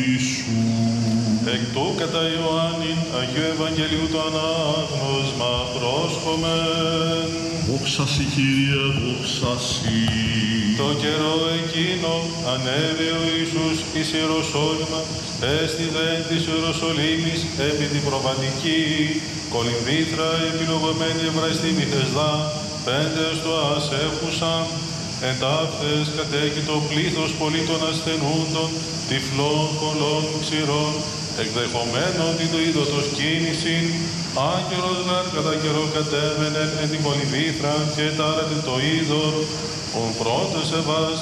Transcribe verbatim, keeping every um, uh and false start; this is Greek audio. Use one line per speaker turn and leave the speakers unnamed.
Εκ του κατά Ιωάννην Αγίου Ευαγγελίου το ανάγνωσμα πρόσχομεν.
Δόξα σοι, Κύριε, δόξα σοι.
Το καιρό εκείνο ανέβη ο Ιησούς εις Ιεροσόλυμα, έστι δε της Ιεροσολύμης επί την προβατική, κολυμβήθρα επιλογωμένη ευραστή μυθεσδά, πέντε στο ασέχουσαν, εντάφτες κατέχει το πλήθος πολύ των ασθενούντων, τυφλών, πολλών, ξηρών, εκδεχομένων την το είδωτος κίνησιν, άγγελος γαρ κατά καιρό κατέβαινε εν την κολυμβήθρα και τάρατε το είδωρ, ο πρώτος εβάς